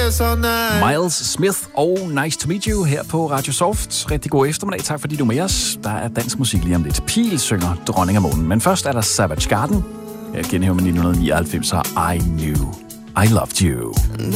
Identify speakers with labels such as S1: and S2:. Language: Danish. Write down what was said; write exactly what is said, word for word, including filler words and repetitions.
S1: Miles Smith og Nice to Meet You her på Radio Soft. Rigtig god eftermiddag. Tak fordi du er med os. Der er dansk musik lige om lidt. Pil synger Dronning af Månen. Men først er der Savage Garden. Her genhæver med nitten nioghalvfems og I Knew I Loved You.